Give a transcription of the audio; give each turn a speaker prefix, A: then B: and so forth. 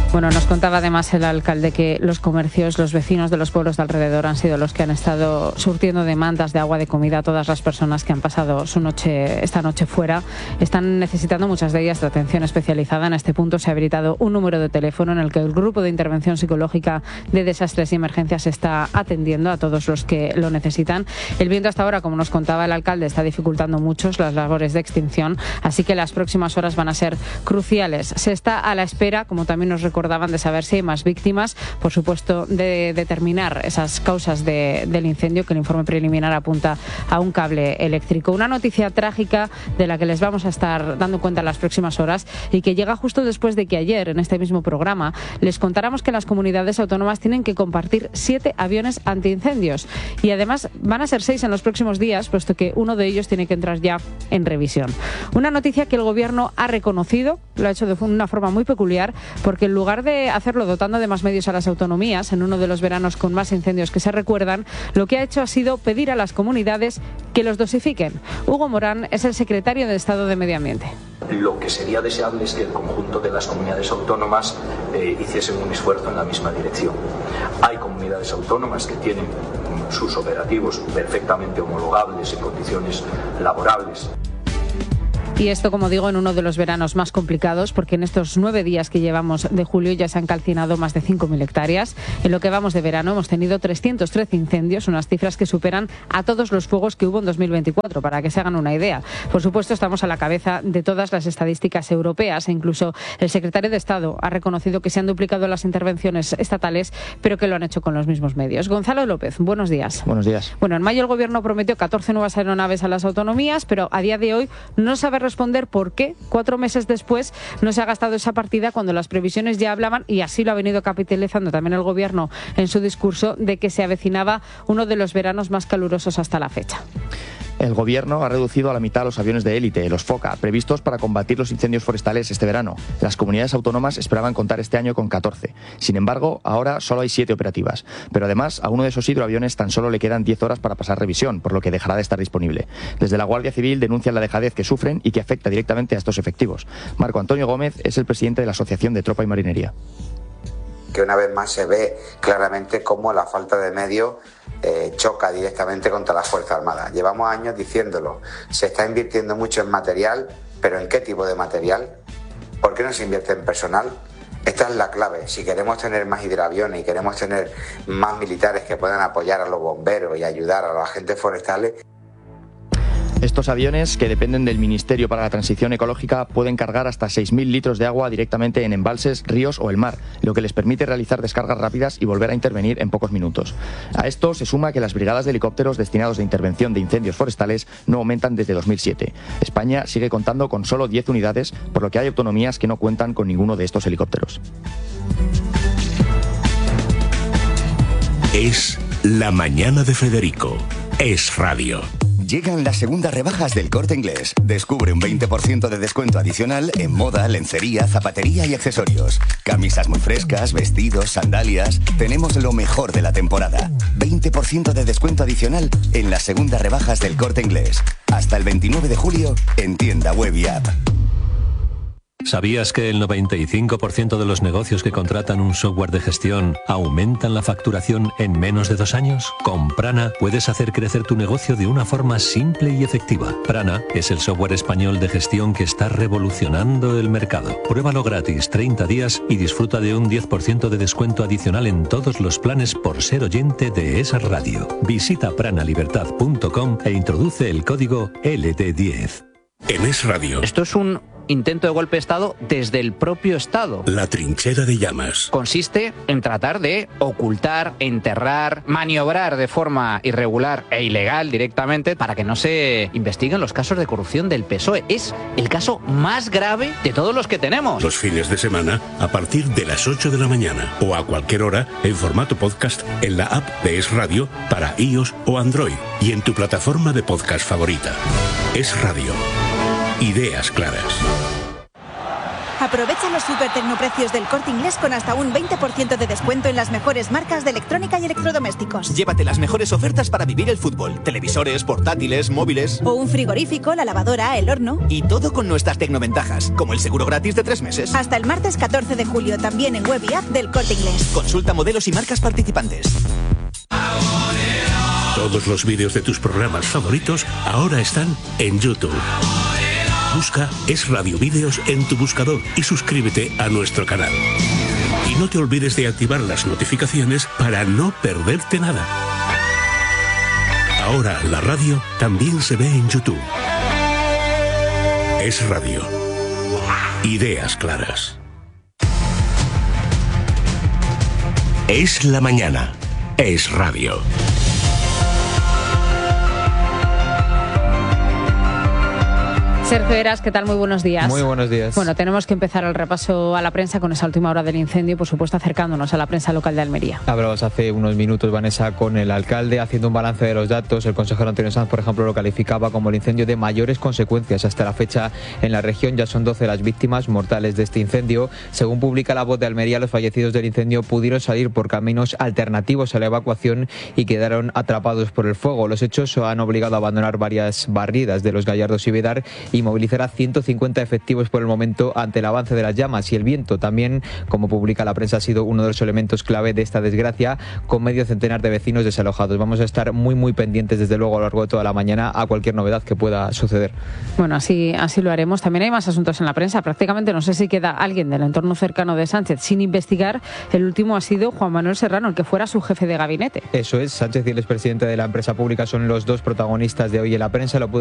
A: Bueno, nos contaba además el alcalde que los comercios, los vecinos de los pueblos de alrededor han sido los que han estado surtiendo demandas de agua, de comida a todas las personas que han pasado esta noche fuera. Están necesitando muchas de ellas de atención especializada. En este punto se ha habilitado un número de teléfono en el que el grupo de intervención psicológica de desastres y emergencias está atendiendo a todos los que lo necesitan. El viento hasta ahora, como nos contaba el alcalde, está dificultando mucho las labores de extinción, así que las próximas horas van a ser cruciales. Se está a la espera, como también nos recordaban, de saber si hay más víctimas, por supuesto, de determinar esas causas del incendio, que el informe preliminar apunta a un cable eléctrico. Una noticia trágica de la que les vamos a estar dando cuenta en las próximas horas y que llega justo después de que ayer, en este mismo programa, les contáramos que las comunidades autónomas tienen que compartir 7 aviones antiincendios y además van a ser 6 en los próximos días, puesto que uno de ellos tiene que entrar ya en revisión. Una noticia que el Gobierno ha reconocido, lo ha hecho de una forma muy peculiar, porque en lugar de hacerlo dotando de más medios a las autonomías, en uno de los veranos con más incendios que se recuerdan, lo que ha hecho ha sido pedir a las comunidades que los dosifiquen. Hugo Morán es el secretario de Estado de Medio Ambiente.
B: Lo que sería deseable es que el conjunto de las comunidades autónomas hiciesen un esfuerzo en la misma dirección. Hay comunidades autónomas que tienen sus operativos perfectamente homologables en condiciones laborables.
A: Y esto, como digo, en uno de los veranos más complicados, porque en estos 9 días que llevamos de julio ya se han calcinado más de 5.000 hectáreas. En lo que vamos de verano hemos tenido 313 incendios, unas cifras que superan a todos los fuegos que hubo en 2024, para que se hagan una idea. Por supuesto, estamos a la cabeza de todas las estadísticas europeas e incluso el secretario de Estado ha reconocido que se han duplicado las intervenciones estatales, pero que lo han hecho con los mismos medios. Gonzalo López, buenos días.
C: Buenos días.
A: Bueno, en mayo el Gobierno prometió 14 nuevas aeronaves a las autonomías, pero a día de hoy no sabe responder por qué 4 meses después no se ha gastado esa partida cuando las previsiones ya hablaban, y así lo ha venido capitalizando también el Gobierno en su discurso, de que se avecinaba uno de los veranos más calurosos hasta la fecha.
C: El Gobierno ha reducido a la mitad los aviones de élite, los Foca, previstos para combatir los incendios forestales este verano. Las comunidades autónomas esperaban contar este año con 14. Sin embargo, ahora solo hay 7 operativas. Pero además, a uno de esos hidroaviones tan solo le quedan 10 horas para pasar revisión, por lo que dejará de estar disponible. Desde la Guardia Civil denuncian la dejadez que sufren y que afecta directamente a estos efectivos. Marco Antonio Gómez es el presidente de la Asociación de Tropa y Marinería.
D: Que una vez más se ve claramente cómo la falta de medios choca directamente contra las Fuerzas Armadas. Llevamos años diciéndolo, se está invirtiendo mucho en material, pero ¿en qué tipo de material? ¿Por qué no se invierte en personal? Esta es la clave. Si queremos tener más hidroaviones y queremos tener más militares que puedan apoyar a los bomberos y ayudar a los agentes forestales.
C: Estos aviones, que dependen del Ministerio para la Transición Ecológica, pueden cargar hasta 6.000 litros de agua directamente en embalses, ríos o el mar, lo que les permite realizar descargas rápidas y volver a intervenir en pocos minutos. A esto se suma que las brigadas de helicópteros destinados a intervención de incendios forestales no aumentan desde 2007. España sigue contando con solo 10 unidades, por lo que hay autonomías que no cuentan con ninguno de estos helicópteros.
E: Es la mañana de Federico. Es radio.
F: Llegan las segundas rebajas del Corte Inglés. Descubre un 20% de descuento adicional en moda, lencería, zapatería y accesorios. Camisas muy frescas, vestidos, sandalias. Tenemos lo mejor de la temporada. 20% de descuento adicional en las segundas rebajas del Corte Inglés. Hasta el 29 de julio en tienda web y app.
G: ¿Sabías que el 95% de los negocios que contratan un software de gestión aumentan la facturación en menos de 2 años? Con Prana puedes hacer crecer tu negocio de una forma simple y efectiva. Prana es el software español de gestión que está revolucionando el mercado. Pruébalo gratis 30 días y disfruta de un 10% de descuento adicional en todos los planes por ser oyente de esa radio. Visita pranalibertad.com e introduce el código LT10.
E: En Es Radio.
H: Esto es un intento de golpe de Estado desde el propio Estado.
E: La trinchera de llamas.
H: Consiste en tratar de ocultar, enterrar, maniobrar de forma irregular e ilegal directamente para que no se investiguen los casos de corrupción del PSOE. Es el caso más grave de todos los que tenemos.
E: Los fines de semana a partir de las 8 de la mañana o a cualquier hora en formato podcast en la app de Es Radio para iOS o Android y en tu plataforma de podcast favorita. Es Radio. Ideas claras.
I: Aprovecha los super tecnoprecios del Corte Inglés con hasta un 20% de descuento en las mejores marcas de electrónica y electrodomésticos.
J: Llévate las mejores ofertas para vivir el fútbol. Televisores, portátiles, móviles.
I: O un frigorífico, la lavadora, el horno.
J: Y todo con nuestras tecnoventajas, como el seguro gratis de 3 meses.
I: Hasta el martes 14 de julio, también en web y app del Corte Inglés.
J: Consulta modelos y marcas participantes.
E: Todos los vídeos de tus programas favoritos ahora están en YouTube. Busca Es Radio Vídeos en tu buscador y suscríbete a nuestro canal. Y no te olvides de activar las notificaciones para no perderte nada. Ahora la radio también se ve en YouTube. Es Radio. Ideas claras. Es la mañana. Es Radio.
A: Sergio Heras, ¿qué tal? Muy buenos días.
K: Muy buenos días.
A: Bueno, tenemos que empezar el repaso a la prensa con esa última hora del incendio y, por supuesto, acercándonos a la prensa local de Almería.
K: Hablamos hace unos minutos, Vanessa, con el alcalde haciendo un balance de los datos. El consejero Antonio Sanz, por ejemplo, lo calificaba como el incendio de mayores consecuencias. Hasta la fecha en la región ya son 12 las víctimas mortales de este incendio. Según publica La Voz de Almería, los fallecidos del incendio pudieron salir por caminos alternativos a la evacuación y quedaron atrapados por el fuego. Los hechos han obligado a abandonar varias barridas de Los Gallardos y Vedar y movilizar a 150 efectivos por el momento ante el avance de las llamas. Y el viento también, como publica la prensa, ha sido uno de los elementos clave de esta desgracia, con medio centenar de vecinos desalojados. Vamos a estar muy pendientes, desde luego, a lo largo de toda la mañana a cualquier novedad que pueda suceder.
A: Bueno, así lo haremos. También hay más asuntos en la prensa. Prácticamente no sé si queda alguien del entorno cercano de Sánchez sin investigar. El último ha sido Juan Manuel Serrano, el que fuera su jefe de gabinete.
K: Eso es, Sánchez y el expresidente de la empresa pública son los dos protagonistas de hoy en la prensa. Lo